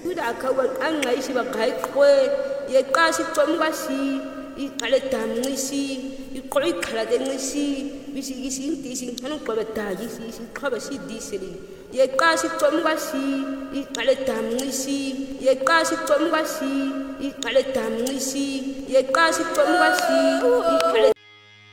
Akawal Anglish Bakaique, Yakashi Tomgashi, Aletamisi, you call it Kaladenisi, Visi Dissing, and Kobatagis, Kobashi Dissing, Yakashi Tomgashi, Aletamisi, Yakashi Tomgashi, Aletamisi, Yakashi Tomgashi,